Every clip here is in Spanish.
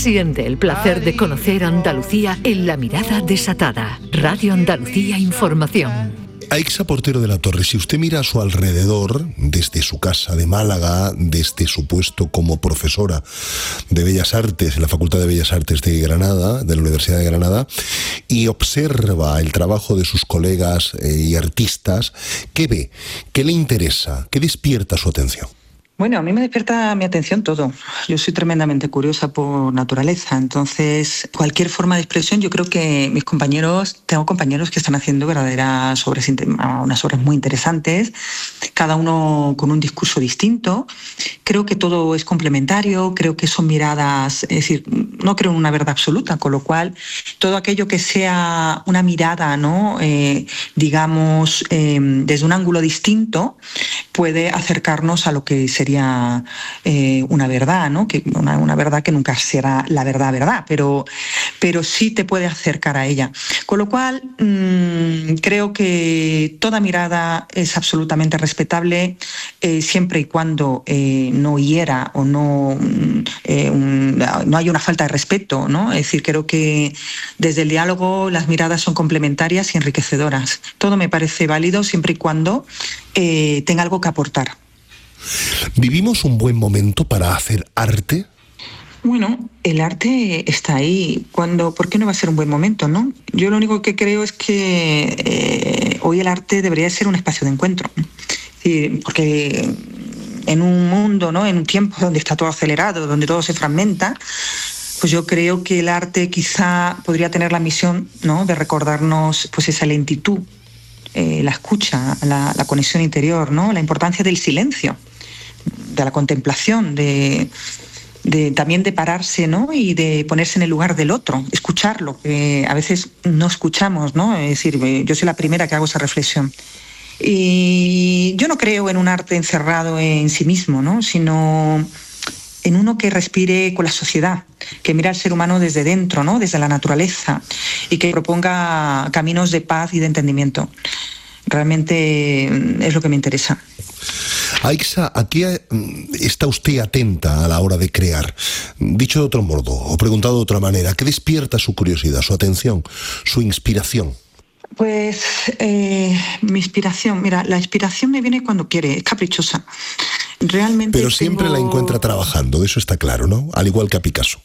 Siente el placer de conocer Andalucía en La Mirada Desatada. Radio Andalucía Información. Aixa Portero de la Torre, si usted mira a su alrededor, desde su casa de Málaga, desde su puesto como profesora de Bellas Artes en la Facultad de Bellas Artes de Granada, de la Universidad de Granada, y observa el trabajo de sus colegas y artistas, ¿qué ve? ¿Qué le interesa? ¿Qué despierta su atención? Bueno, a mí me despierta mi atención todo. Yo soy tremendamente curiosa por naturaleza, entonces cualquier forma de expresión, yo creo que tengo compañeros que están haciendo verdaderas obras, unas obras muy interesantes, cada uno con un discurso distinto. Creo que todo es complementario, creo que son miradas, es decir, no creo en una verdad absoluta, con lo cual todo aquello que sea una mirada, ¿no? Digamos, desde un ángulo distinto, puede acercarnos a lo que sería una verdad, ¿no? Que una verdad que nunca será la verdad, pero sí te puede acercar a ella. Con lo cual, creo que toda mirada es absolutamente respetable, siempre y cuando no hiera o no haya una falta de respeto, ¿no? Es decir, creo que desde el diálogo las miradas son complementarias y enriquecedoras. Todo me parece válido siempre y cuando tenga algo que aportar. ¿Vivimos un buen momento para hacer arte? Bueno, el arte está ahí. ¿Por qué no va a ser un buen momento, no? Yo lo único que creo es que hoy el arte debería ser un espacio de encuentro. Sí, porque en un mundo, ¿no? En un tiempo donde está todo acelerado, donde todo se fragmenta, pues yo creo que el arte quizá podría tener la misión, ¿no? De recordarnos pues esa lentitud, la escucha, la conexión interior, ¿no? La importancia del silencio, de la contemplación, también de pararse, ¿no? Y de ponerse en el lugar del otro, escucharlo, que a veces no escuchamos, ¿no? Es decir, yo soy la primera que hago esa reflexión. Y yo no creo en un arte encerrado en sí mismo, ¿no? Sino en uno que respire con la sociedad, que mira al ser humano desde dentro, ¿no? Desde la naturaleza, y que proponga caminos de paz y de entendimiento. Realmente es lo que me interesa. Aixa, ¿a qué está usted atenta a la hora de crear? Dicho de otro modo, o preguntado de otra manera, ¿qué despierta su curiosidad, su atención, su inspiración? Pues mi inspiración, mira, la inspiración me viene cuando quiere, es caprichosa. Realmente pero siempre la encuentra trabajando, eso está claro, ¿no? Al igual que a Picasso.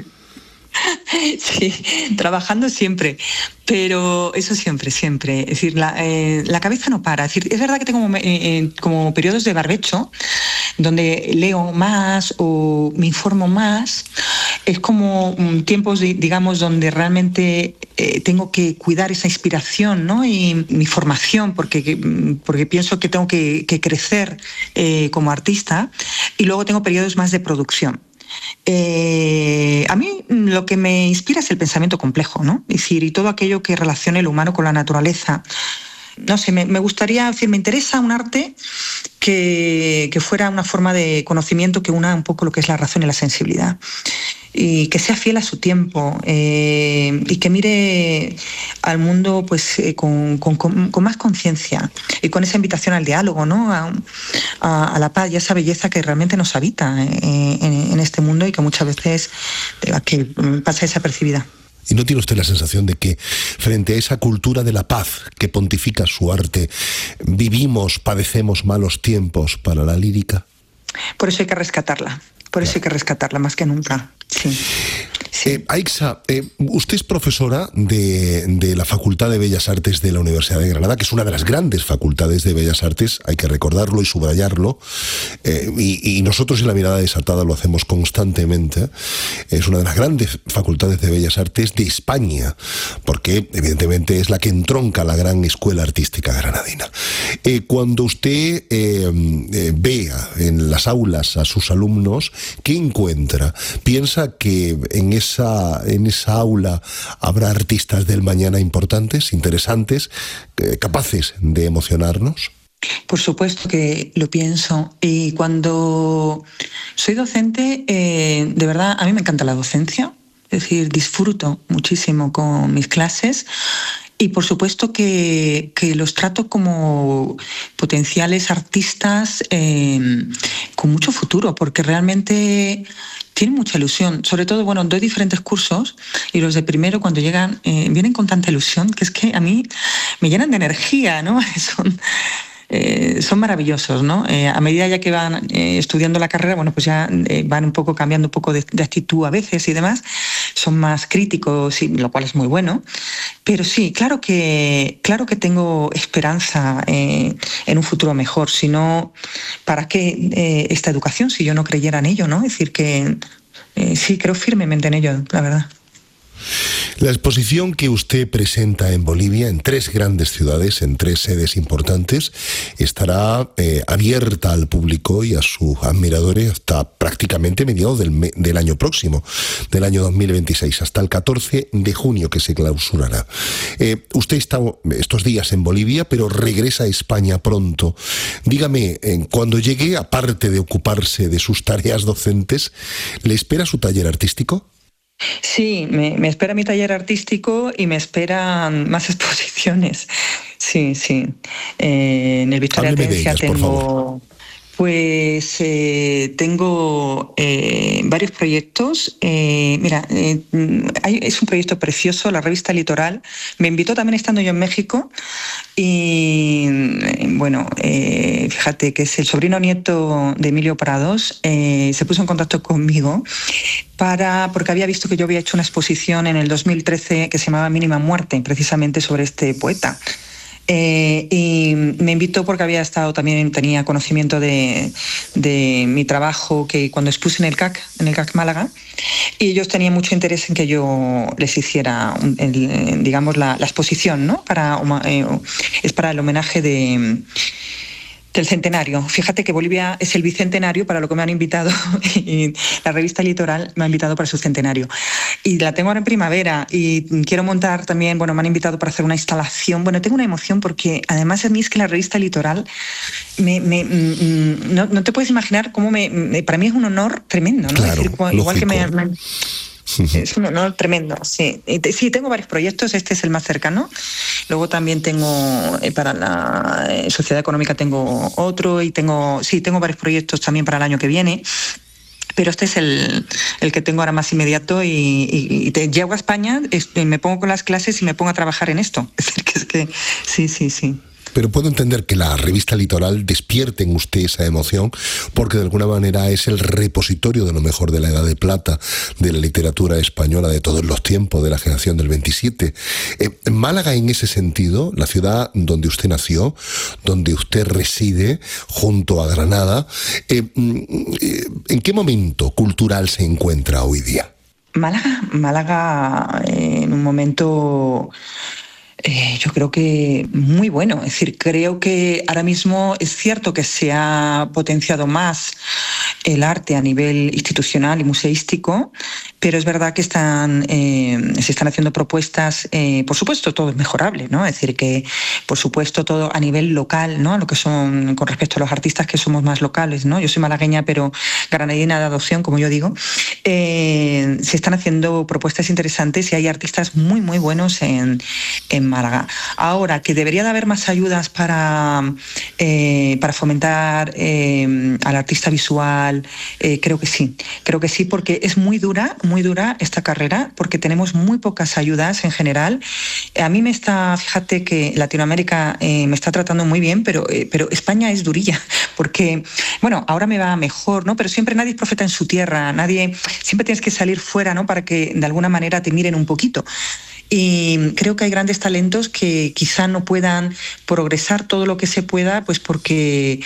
Sí, trabajando siempre, pero eso siempre. Es decir, la cabeza no para. Es decir, es verdad que tengo como periodos de barbecho, donde leo más o me informo más. Es como tiempos, digamos, donde realmente tengo que cuidar esa inspiración, ¿no? Y mi formación, porque pienso que tengo que crecer como artista. Y luego tengo periodos más de producción. A mí lo que me inspira es el pensamiento complejo, ¿no? Es decir, y todo aquello que relacione el humano con la naturaleza. No sé, me gustaría decir, me interesa un arte que fuera una forma de conocimiento que una un poco lo que es la razón y la sensibilidad. Y que sea fiel a su tiempo, y que mire al mundo pues con más conciencia y con esa invitación al diálogo, ¿no? A la paz y a esa belleza que realmente nos habita en este mundo y que muchas veces que pasa desapercibida. ¿Y no tiene usted la sensación de que frente a esa cultura de la paz que pontifica su arte, padecemos malos tiempos para la lírica? Por eso hay que rescatarla. Hay que rescatarla más que nunca. Sí. Aixa, usted es profesora de la Facultad de Bellas Artes de la Universidad de Granada, que es una de las grandes facultades de Bellas Artes, hay que recordarlo y subrayarlo, y nosotros en La Mirada Desatada lo hacemos constantemente. Es una de las grandes facultades de Bellas Artes de España, porque evidentemente es la que entronca la gran escuela artística granadina. Cuando usted vea en las aulas a sus alumnos, ¿qué encuentra? ¿Piensa que en esa aula habrá artistas del mañana importantes, interesantes, capaces de emocionarnos? Por supuesto que lo pienso. Y cuando soy docente, de verdad, a mí me encanta la docencia. Es decir, disfruto muchísimo con mis clases. Y por supuesto que los trato como potenciales artistas con mucho futuro, porque realmente tienen mucha ilusión. Sobre todo, bueno, doy diferentes cursos y los de primero cuando llegan vienen con tanta ilusión que es que a mí me llenan de energía, ¿no? Son maravillosos, ¿no? A medida ya que van estudiando la carrera, bueno, pues ya van un poco cambiando un poco de actitud a veces y demás, son más críticos, y, lo cual es muy bueno. Pero sí, claro que tengo esperanza en un futuro mejor. Si no, ¿para qué esta educación si yo no creyera en ello, ¿no? Es decir, que sí, creo firmemente en ello, la verdad. La exposición que usted presenta en Bolivia, en 3 grandes ciudades, en 3 sedes importantes, estará abierta al público y a sus admiradores hasta prácticamente mediados del año próximo, del año 2026, hasta el 14 de junio que se clausurará. Usted está estos días en Bolivia, pero regresa a España pronto. Dígame, cuando llegue, aparte de ocuparse de sus tareas docentes, ¿le espera su taller artístico? Sí, me espera mi taller artístico y me esperan más exposiciones. Sí. En el Victoria Atencia tengo... Pues tengo varios proyectos. Es un proyecto precioso, la revista Litoral. Me invitó también estando yo en México y, bueno, fíjate que es el sobrino nieto de Emilio Prados, se puso en contacto conmigo porque había visto que yo había hecho una exposición en el 2013 que se llamaba Mínima Muerte, precisamente sobre este poeta. Y me invitó porque tenía conocimiento de mi trabajo que cuando expuse en el CAC Málaga, y ellos tenían mucho interés en que yo les hiciera la exposición, ¿no? Es para el homenaje del centenario. Fíjate que Bolivia es el bicentenario para lo que me han invitado y la revista Litoral me ha invitado para su centenario. Y la tengo ahora en primavera y quiero montar también, bueno, me han invitado para hacer una instalación. Bueno, tengo una emoción porque además a mí es que la revista Litoral no te puedes imaginar cómo para mí es un honor tremendo, ¿no? Claro, es decir, igual que es un honor tremendo, sí. Sí, tengo varios proyectos, este es el más cercano. Luego también tengo, para la Sociedad Económica tengo otro y tengo varios proyectos también para el año que viene. Pero este es el que tengo ahora más inmediato y llego a España, me pongo con las clases y me pongo a trabajar en esto. Es que sí. Pero puedo entender que la revista Litoral despierte en usted esa emoción, porque de alguna manera es el repositorio de lo mejor de la Edad de Plata, de la literatura española de todos los tiempos, de la generación del 27. Málaga, en ese sentido, la ciudad donde usted nació, donde usted reside, junto a Granada, ¿en qué momento cultural se encuentra hoy día? Málaga en un momento... yo creo que muy bueno. Es decir, creo que ahora mismo es cierto que se ha potenciado más el arte a nivel institucional y museístico, pero es verdad que se están haciendo propuestas, por supuesto todo es mejorable, ¿no? Es decir, que por supuesto todo a nivel local, ¿no? Lo que son con respecto a los artistas que somos más locales, ¿no? Yo soy malagueña, pero granadina de adopción, como yo digo. Se están haciendo propuestas interesantes y hay artistas muy, muy buenos en Málaga. Ahora, que debería de haber más ayudas para fomentar al artista visual, creo que sí, porque es muy dura esta carrera, porque tenemos muy pocas ayudas en general. A mí fíjate que Latinoamérica me está tratando muy bien, pero España es durilla, porque, bueno, ahora me va mejor, ¿no? Pero siempre nadie es profeta en su tierra, siempre tienes que salir fuera, ¿no? Para que de alguna manera te miren un poquito. Y creo que hay grandes talentos que quizá no puedan progresar todo lo que se pueda, pues porque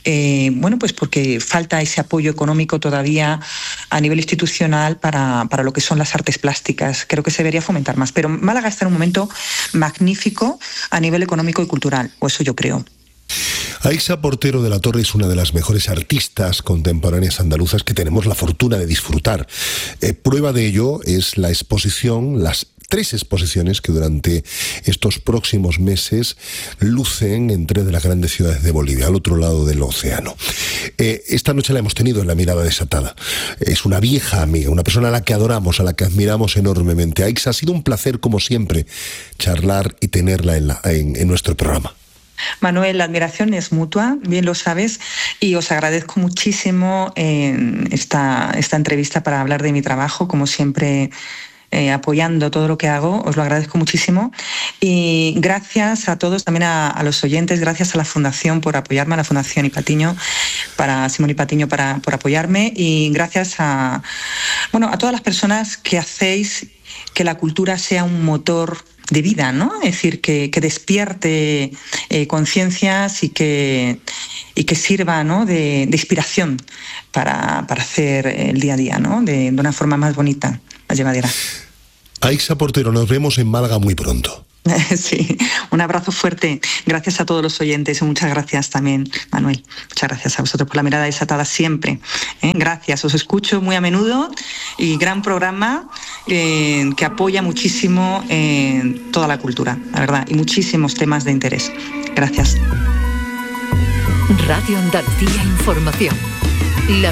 falta ese apoyo económico todavía a nivel institucional para lo que son las artes plásticas. Creo que se debería fomentar más. Pero Málaga está en un momento magnífico a nivel económico y cultural, o eso yo creo. Aixa Portero de la Torre es una de las mejores artistas contemporáneas andaluzas que tenemos la fortuna de disfrutar. Prueba de ello es la exposición, las 3 exposiciones que durante estos próximos meses lucen en 3 de las grandes ciudades de Bolivia, al otro lado del océano. Esta noche la hemos tenido en La Mirada Desatada. Es una vieja amiga, una persona a la que adoramos, a la que admiramos enormemente. Aixa, ha sido un placer, como siempre, charlar y tenerla en nuestro programa. Manuel, la admiración es mutua, bien lo sabes, y os agradezco muchísimo esta entrevista para hablar de mi trabajo, como siempre, apoyando todo lo que hago, os lo agradezco muchísimo. Y gracias a todos, también a los oyentes, gracias a la Fundación por apoyarme, a la Fundación Ipatiño, Simón Ipatiño por apoyarme, y gracias a todas las personas que hacéis que la cultura sea un motor de vida, ¿no? Es decir, que despierte conciencias y que sirva, ¿no?, de inspiración para hacer el día a día, ¿no?, de una forma más bonita, más llevadera. Aixa Portero, nos vemos en Málaga muy pronto. Sí, un abrazo fuerte. Gracias a todos los oyentes y muchas gracias también, Manuel. Muchas gracias a vosotros por La Mirada Desatada siempre. Gracias, os escucho muy a menudo y gran programa que apoya muchísimo toda la cultura, la verdad, y muchísimos temas de interés. Gracias. Radio Andalucía Información. La